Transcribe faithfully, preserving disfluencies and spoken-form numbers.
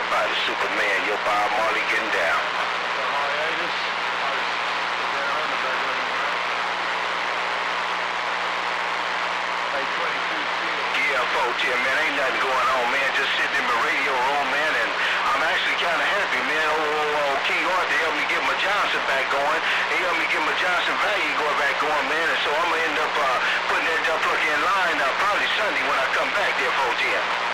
everybody. Superman, your Bob Marley getting down. Yeah, folks, yeah, man, ain't nothing going on, man. Just sitting in my radio room, man, and I'm actually kind of happy, man. Oh, oh, oh, King Arthur helped me get my Johnson back going. He helped me get my Johnson value going back going, man, and so I'm going to end up uh, putting that dump truck in line uh, probably Sunday when I come back there, folks, yeah.